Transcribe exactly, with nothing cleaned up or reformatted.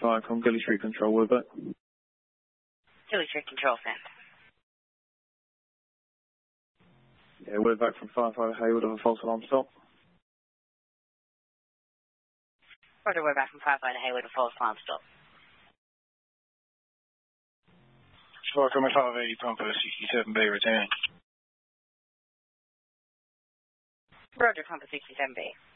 five, from Gilly Street Control, we're back. Gilly Street Control, send. Yeah, we're back from firefighter Hayward of a false alarm stop. Roger, we're back from firefighter Hayward of a false alarm stop. Spark on my five eighty pump sixty-seven B, return. Roger, pump sixty-seven B.